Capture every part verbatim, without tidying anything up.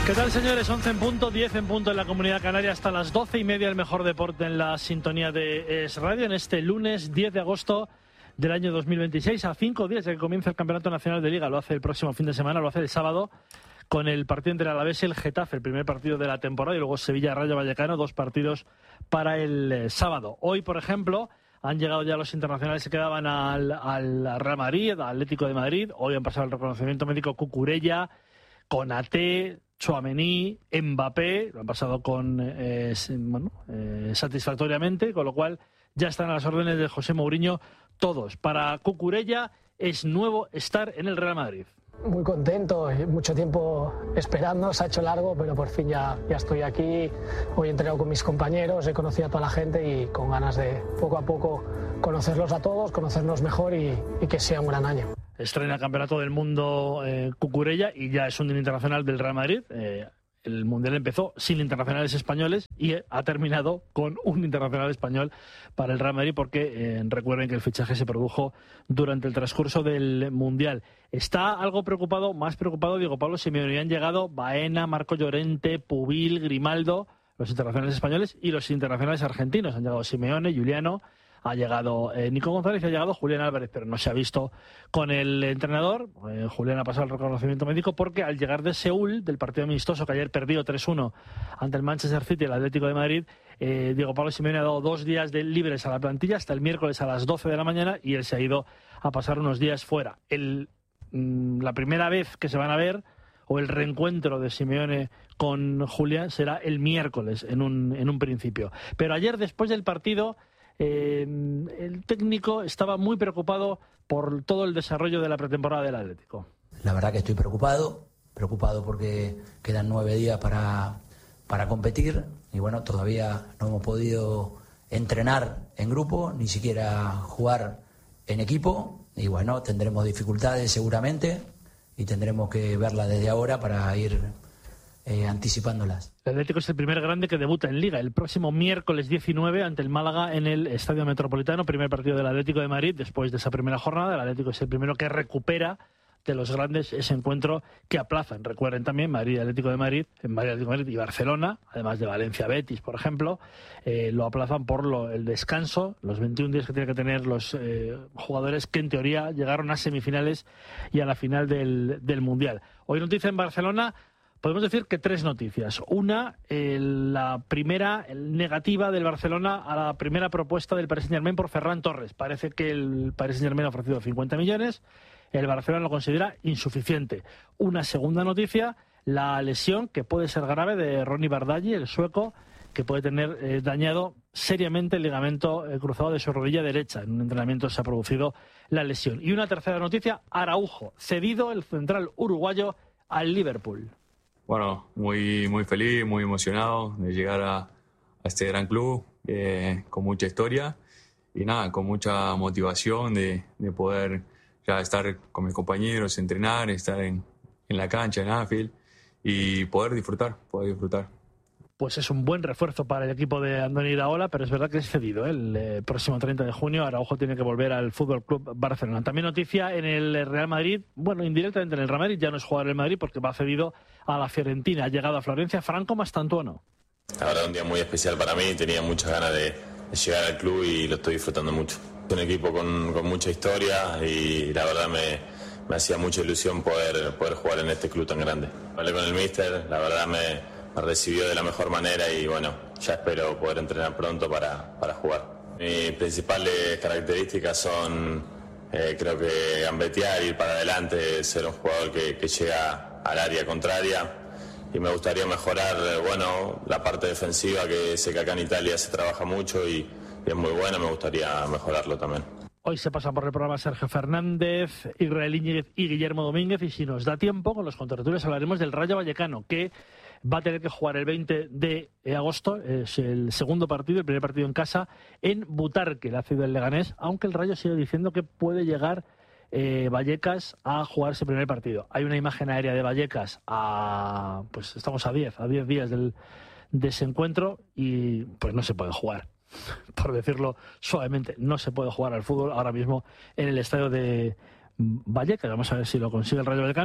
¿Qué tal, señores? once en punto, diez en punto en la Comunidad Canaria, hasta las doce y media el mejor deporte en la sintonía de Es Radio en este lunes diez de agosto del año dos mil veintiséis, a cinco días de que comienza el Campeonato Nacional de Liga. Lo hace el próximo fin de semana, lo hace el sábado con el partido entre el Alavés y el Getafe, el primer partido de la temporada, y luego Sevilla-Rayo Vallecano, dos partidos para el eh, sábado. Hoy, por ejemplo, han llegado ya los internacionales que quedaban al, al Real Madrid, al Atlético de Madrid. Hoy han pasado el reconocimiento médico Cucurella, Konaté, Tchouaméni, Mbappé, lo han pasado con eh, bueno, eh, satisfactoriamente, con lo cual ya están a las órdenes de José Mourinho todos. Para Cucurella es nuevo estar en el Real Madrid. Muy contento, mucho tiempo esperando, se ha hecho largo, pero por fin ya, ya estoy aquí. Hoy he entrenado con mis compañeros, he conocido a toda la gente y con ganas de poco a poco conocerlos a todos, conocernos mejor y, y que sea un gran año. Estrena Campeonato del Mundo eh, Cucurella y ya es un internacional del Real Madrid. Eh, el Mundial empezó sin internacionales españoles y ha terminado con un internacional español para el Real Madrid porque eh, recuerden que el fichaje se produjo durante el transcurso del Mundial. Está algo preocupado, más preocupado Diego Pablo Simeone. Han llegado Baena, Marco Llorente, Pubil, Grimaldo, los internacionales españoles y los internacionales argentinos. Han llegado Simeone, Juliano, ha llegado eh, Nico González y ha llegado Julián Álvarez, pero no se ha visto con el entrenador. Eh, Julián ha pasado el reconocimiento médico porque al llegar de Seúl, del partido amistoso que ayer perdió tres uno ante el Manchester City y el Atlético de Madrid, eh, Diego Pablo Simeone ha dado dos días de libres a la plantilla hasta el miércoles a las doce de la mañana y él se ha ido a pasar unos días fuera. El, mm, la primera vez que se van a ver o el reencuentro de Simeone con Julián será el miércoles en un, en un principio. Pero ayer, después del partido, Eh, el técnico estaba muy preocupado por todo el desarrollo de la pretemporada del Atlético. La verdad que estoy preocupado, preocupado porque quedan nueve días para, para competir y bueno, todavía no hemos podido entrenar en grupo, ni siquiera jugar en equipo y bueno, tendremos dificultades seguramente y tendremos que verlas desde ahora para ir Eh, anticipándolas. El Atlético es el primer grande que debuta en Liga el próximo miércoles diecinueve ante el Málaga en el Estadio Metropolitano, primer partido del Atlético de Madrid después de esa primera jornada. El Atlético es el primero que recupera de los grandes ese encuentro que aplazan. Recuerden también Madrid, Atlético de Madrid, en Madrid, Atlético de Madrid y Barcelona, además de Valencia, Betis, por ejemplo, eh, lo aplazan por lo, el descanso, los veintiún días que tienen que tener los eh, jugadores que en teoría llegaron a semifinales y a la final del, del Mundial. Hoy noticia en Barcelona. Podemos decir que tres noticias. Una, eh, la primera el negativa del Barcelona a la primera propuesta del Paris Saint-Germain por Ferran Torres. Parece que el Paris Saint-Germain ha ofrecido cincuenta millones, el Barcelona lo considera insuficiente. Una segunda noticia, la lesión, que puede ser grave, de Ronny Bardghji, el sueco, que puede tener eh, dañado seriamente el ligamento eh, cruzado de su rodilla derecha. En un entrenamiento se ha producido la lesión. Y una tercera noticia, Araujo, cedido el central uruguayo al Liverpool. Bueno, muy, muy feliz, muy emocionado de llegar a, a este gran club, eh, con mucha historia y nada, con mucha motivación de, de poder ya estar con mis compañeros, entrenar, estar en, en la cancha, en Anfield y poder disfrutar, poder disfrutar. Pues es un buen refuerzo para el equipo de Andoni Iraola, pero es verdad que es cedido, ¿eh? El eh, próximo treinta de junio Araujo tiene que volver al Fútbol Club Barcelona. También noticia en el Real Madrid, bueno, indirectamente en el Real Madrid, ya no es jugador del Madrid porque va cedido a la Fiorentina. Ha llegado a Florencia Franco Mastantuono. La verdad, un día muy especial para mí, tenía muchas ganas de, de llegar al club y lo estoy disfrutando mucho. Es un equipo con, con mucha historia y la verdad me, me hacía mucha ilusión poder, poder jugar en este club tan grande. Hablé con el míster, la verdad me... me recibió de la mejor manera y bueno, ya espero poder entrenar pronto para, para jugar. Mis principales características son, eh, creo que gambetear, ir para adelante, ser un jugador que, que llega al área contraria y me gustaría mejorar, bueno, la parte defensiva, que sé que acá en Italia se trabaja mucho y, y es muy buena, me gustaría mejorarlo también. Hoy se pasa por el programa Sergio Fernández, Israel Íñiguez y Guillermo Domínguez, y si nos da tiempo, con los contertulios hablaremos del Rayo Vallecano, que va a tener que jugar el veinte de agosto, es el segundo partido, el primer partido en casa, en Butarque, la ciudad del Leganés, aunque el Rayo sigue diciendo que puede llegar eh, Vallecas a jugar ese primer partido. Hay una imagen aérea de Vallecas a, pues estamos a diez, a diez días del, de ese encuentro y pues no se puede jugar. Por decirlo suavemente, no se puede jugar al fútbol ahora mismo en el estadio de Vallecas. Vamos a ver si lo consigue el Rayo Vallecano.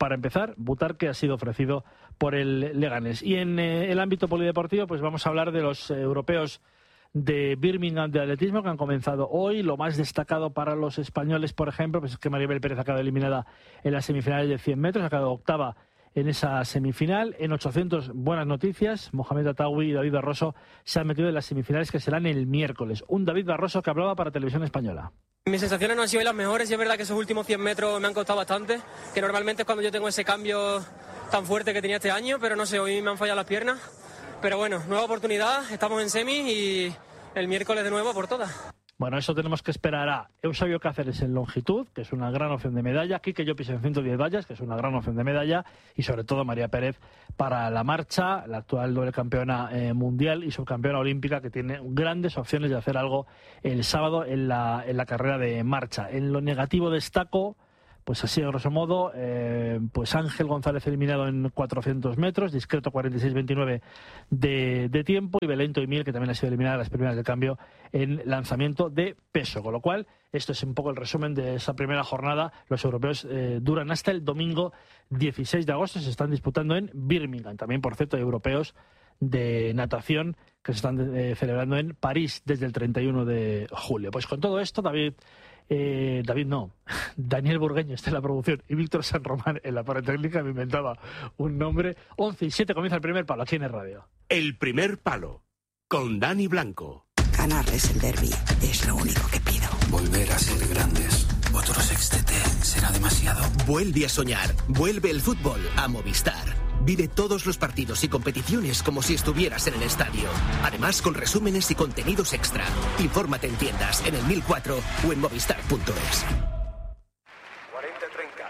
para empezar, Butarque ha sido ofrecido por el Leganés. Y en eh, el ámbito polideportivo, pues vamos a hablar de los eh, europeos de Birmingham de atletismo que han comenzado hoy. Lo más destacado para los españoles, por ejemplo, pues es que Maribel Pérez ha quedado eliminada en las semifinales de cien metros, ha quedado octava en esa semifinal. En ochocientos, buenas noticias, Mohamed Atawi y David Barroso se han metido en las semifinales que serán el miércoles. Un David Barroso que hablaba para Televisión Española. Mis sensaciones no han sido las mejores y es verdad que esos últimos cien metros me han costado bastante, que normalmente es cuando yo tengo ese cambio tan fuerte que tenía este año, pero no sé, hoy me han fallado las piernas. Pero bueno, nueva oportunidad, estamos en semi y el miércoles de nuevo por todas. Bueno, eso tenemos que esperar a Eusebio Cáceres en longitud, que es una gran opción de medalla, Quique Llopis en ciento diez vallas, que es una gran opción de medalla, y sobre todo María Pérez para la marcha, la actual doble campeona eh, mundial y subcampeona olímpica, que tiene grandes opciones de hacer algo el sábado en la, en la carrera de marcha. En lo negativo destaco, pues así a grosso modo, eh, pues Ángel González eliminado en cuatrocientos metros, discreto cuarenta y seis veintinueve de, de tiempo, y Belén Toimil, que también ha sido eliminada en las primeras de cambio en lanzamiento de peso. Con lo cual, esto es un poco el resumen de esa primera jornada. Los europeos eh, duran hasta el domingo dieciséis de agosto, se están disputando en Birmingham. También, por cierto, hay europeos de natación que se están eh, celebrando en París desde el treinta y uno de julio. Pues con todo esto, David... Eh, David no, Daniel Burgueño está en la producción y Víctor San Román en la parte técnica. Me inventaba un nombre. Once y siete comienza el primer palo aquí en el radio. El primer palo con Dani Blanco. Ganarles el derbi es lo único que pido. Volver a ser grandes. Otro sextete será demasiado. Vuelve a soñar. Vuelve el fútbol a Movistar. Vive todos los partidos y competiciones como si estuvieras en el estadio. Además, con resúmenes y contenidos extra. Infórmate en tiendas, en el mil cuatro o en movistar punto es. cuarenta treinta.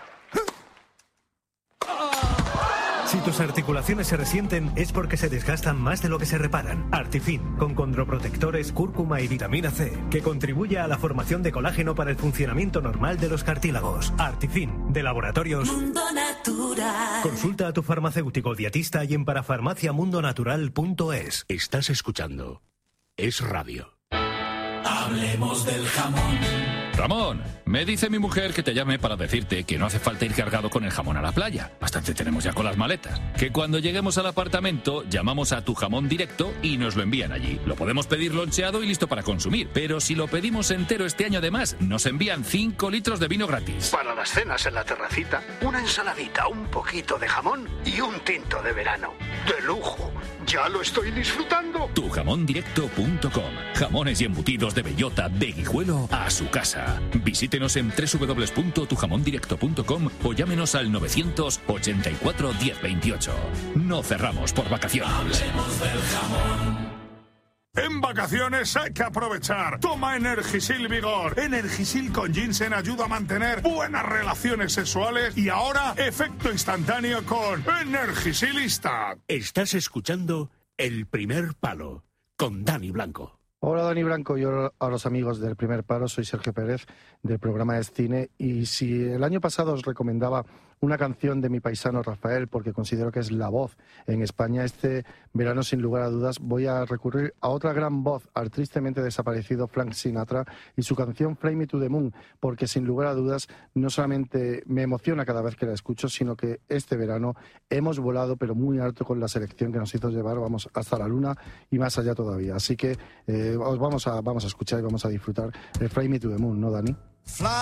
Si tus articulaciones se resienten es porque se desgastan más de lo que se reparan. Artifin, con condroprotectores, cúrcuma y vitamina C, que contribuye a la formación de colágeno para el funcionamiento normal de los cartílagos. Artifin, de Laboratorios Mundo Natural. Consulta a tu farmacéutico dietista y en parafarmaciamundonatural punto es. Estás escuchando Es Radio. Hablemos del jamón. Ramón, me dice mi mujer que te llame para decirte que no hace falta ir cargado con el jamón a la playa. Bastante tenemos ya con las maletas. Que cuando lleguemos al apartamento llamamos a Tu Jamón Directo y nos lo envían allí. Lo podemos pedir loncheado y listo para consumir. Pero si lo pedimos entero este año además, nos envían cinco litros de vino gratis. Para las cenas en la terracita, una ensaladita, un poquito de jamón y un tinto de verano. ¡De lujo! ¡Ya lo estoy disfrutando! tu jamón directo punto com. Jamones y embutidos de bellota, de Guijuelo a su casa. Visítenos en doble u doble u doble u punto tu jamón directo punto com o llámenos al novecientos ochenta y cuatro diez veintiocho. No cerramos por vacaciones. Hablemos del jamón. En vacaciones hay que aprovechar. Toma Energisil Vigor. Energisil con ginseng ayuda a mantener buenas relaciones sexuales y ahora efecto instantáneo con Energisilista. Estás escuchando El Primer Palo con Dani Blanco. Hola Dani Blanco, yo a los amigos del Primer Palo, soy Sergio Pérez del programa de cine, y si el año pasado os recomendaba una canción de mi paisano Rafael porque considero que es la voz en España, este verano sin lugar a dudas voy a recurrir a otra gran voz, al tristemente desaparecido Frank Sinatra y su canción Fly Me to the Moon, porque sin lugar a dudas no solamente me emociona cada vez que la escucho, sino que este verano hemos volado pero muy alto con la selección que nos hizo llevar, vamos, hasta la luna y más allá todavía, así que eh, os vamos a, vamos a escuchar y vamos a disfrutar el Fly Me to the Moon, ¿no, Dani? Fly